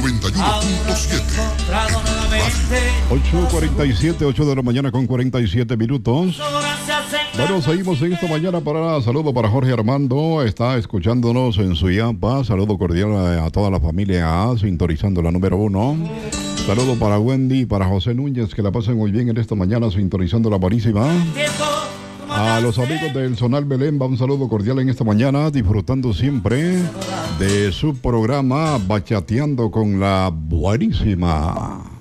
91.7. 8:47, 8 de la mañana con 47 minutos. Bueno, seguimos en esta mañana para saludo para Jorge Armando, está escuchándonos en su Suyapa. Saludo cordial a toda la familia sintonizando la número 1. Saludo para Wendy y para José Núñez, que la pasen muy bien en esta mañana sintonizando la buenísima. A los amigos del Zonal Belén, va un saludo cordial en esta mañana, disfrutando siempre de su programa Bachateando con la Buenísima.